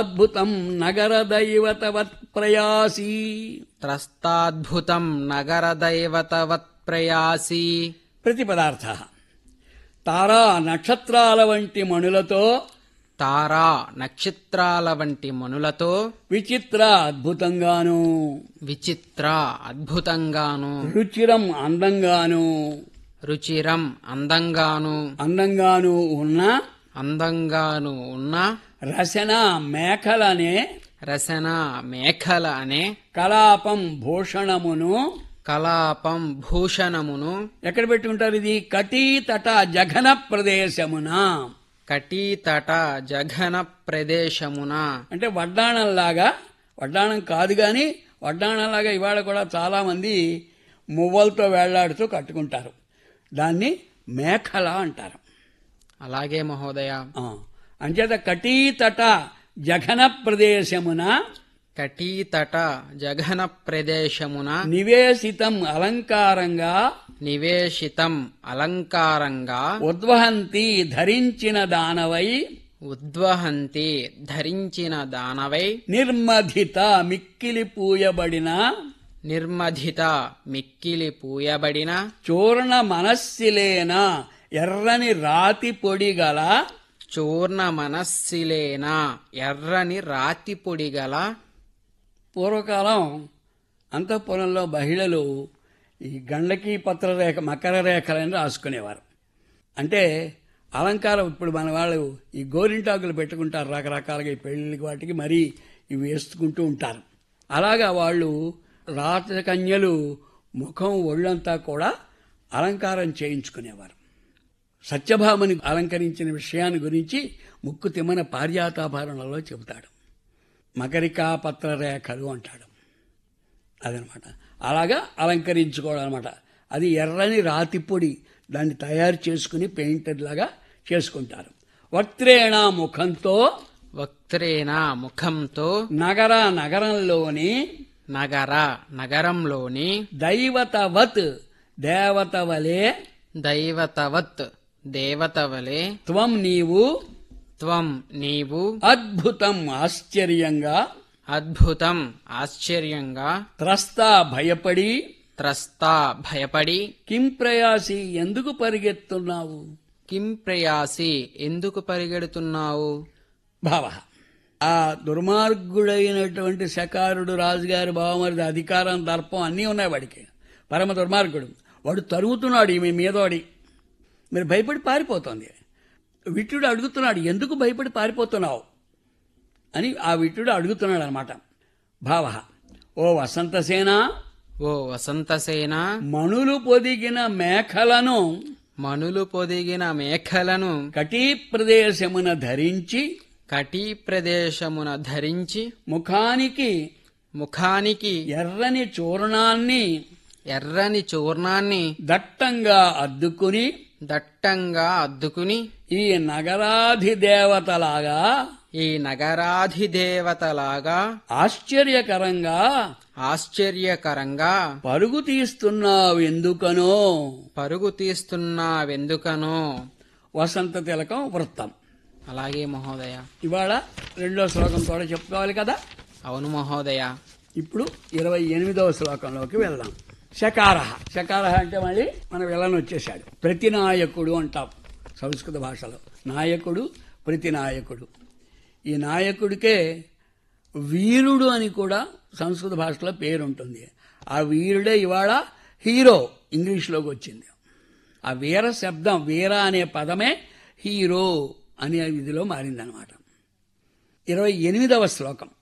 అద్భుతం నగరదైవతవత్ ప్రయాసీ. త్రస్తాద్భుతం నగరదైవతవత్ ప్రయాసీ. ప్రతిపదార్థ తారా నక్షత్రాల వంటి మణులతో, తారా నక్షత్రాల వంటి మణులతో, విచిత్ర అద్భుతంగాను, విచిత్ర అద్భుతంగాను, రుచిరం అందంగాను, రుచిరం అందంగాను, అందంగాను ఉన్న, అందంగాను ఉన్న, రసన మేఖలనే, రసన మేఖల అనే, కలాపం భూషణమును, కలాపం భూషణమును, ఎక్కడ పెట్టుకుంటారు ఇది? కటీతట జఘన ప్రదేశమున. కటీతట జఘన ప్రదేశమున అంటే వడ్డాణంలాగా, వడ్డాణం కాదు గాని వడ్డాణంలాగా ఇవాళ కూడా చాలా మంది మువ్వలతో వేళ్లాడుతూ కట్టుకుంటారు. దాన్ని మేఖల అంటారు. అలాగే మహోదయ. అంచేత కటీతట జఘన ప్రదేశమున, కటీతట జఘన ప్రదేశమున, నివేశితం అలంకారంగా, నివేశితం అలంకారంగా, ఉద్వహంతి ధరించిన దానవై, ఉద్వహంతి ధరించిన దానవై, నిర్మధిత మిక్కిలి పూయబడిన, నిర్మధిత మిక్కిలి పూయబడిన, చూర్ణ మనస్సిలేన ఎర్రని రాతి పొడిగల, చూర్ణ మనస్సిలేన ఎర్రని రాతి పొడిగల. పూర్వకాలం అంతఃపురంలో మహిళలు ఈ గండకీ పత్రరేఖ మకర రేఖలని రాసుకునేవారు. అంటే అలంకారం. ఇప్పుడు మన వాళ్ళు ఈ గోరింటాకులు పెట్టుకుంటారు రకరకాలుగా, ఈ పెళ్లికి వాటికి మరీ ఇవి వేసుకుంటూ ఉంటారు. అలాగా వాళ్ళు రాతకన్యలు ముఖం ఒళ్ళంతా కూడా అలంకారం చేయించుకునేవారు. సత్యభామని అలంకరించిన విషయాన్ని గురించి ముక్కు తిమ్మన పార్యాతాభరణలో చెబుతాడు. మకరికా పత్రరేఖలు అంటాడు. అదనమాట. అలాగా అలంకరించుకోవడం అనమాట. అది ఎర్రని రాతిపొడి, దాన్ని తయారు చేసుకుని పెయింటర్ లాగా చేసుకుంటారు. వక్త్రేణ ముఖంతో, వక్త్రేణ ముఖంతో, నగర నగరంలోని, నగర నగరంలోని, దైవతవత్ దేవతవలే, దైవతవత్ దేవతవలే, త్వం నీవు, త్వం నీవు, అద్భుతం ఆశ్చర్యంగా, అద్భుతం ఆశ్చర్యంగా, త్రస్తా భయపడి, త్రస్తా భయపడి, కిం ప్రయాసి ఎందుకు పరిగెత్తున్నావు, కిం ప్రయాసి ఎందుకు పరిగెడుతున్నావు. భావ ఆ దుర్మార్గుడైనటువంటి శకారుడు రాజుగారి బావమరిది అధికారం దర్పం అన్నీ ఉన్నాయి వాడికి. పరమ దుర్మార్గుడు. వాడు తరుగుతున్నాడు ఈమె మీదోడి. మీరు భయపడి పారిపోతుంది. విట్టుడు అడుగుతున్నాడు, ఎందుకు భయపడి పారిపోతున్నావు అని ఆ విట్టుడు అడుగుతున్నాడు అనమాట. భావ ఓ వసంతసేన, ఓ వసంతసేన, మణులు పొదిగిన మేఖలను, మణులు పొదిగిన మేఖలను, కటీ ప్రదేశమున ధరించి, కటీ ప్రదేశమున ధరించి, ముఖానికి, ముఖానికి ఎర్రని చూర్ణాన్ని, ఎర్రని చూర్ణాన్ని దట్టంగా అద్దుకుని, దట్టంగా అద్దుకుని, ఈ నగరాధిదేవతలాగా, ఈ నగరాధిదేవతలాగా ఆశ్చర్యకరంగా, ఆశ్చర్యకరంగా పరుగు తీస్తున్నావెందుకనో, పరుగు తీస్తున్నావెందుకనో. వసంత తిలకం వృత్తం. అలాగే మహోదయ. ఇవాళ రెండో శ్లోకం కూడా చెప్పుకోవాలి కదా. అవును మహోదయ. ఇప్పుడు 28వ శ్లోకంలోకి వెళ్దాం. శకార. శకార అంటే మళ్ళీ మన విలన్ వచ్చేశాడు. ప్రతినాయకుడు అంటాం సంస్కృత భాషలో. నాయకుడు, ప్రతినాయకుడు. ఈ నాయకుడికే వీరుడు అని కూడా సంస్కృత భాషలో పేరుంటుంది. ఆ వీరుడే ఇవాళ హీరో ఇంగ్లీష్లోకి వచ్చింది. ఆ వీర శబ్దం, వీర అనే పదమే హీరో అనే విధిలో మారిందనమాట. 28వ శ్లోకం.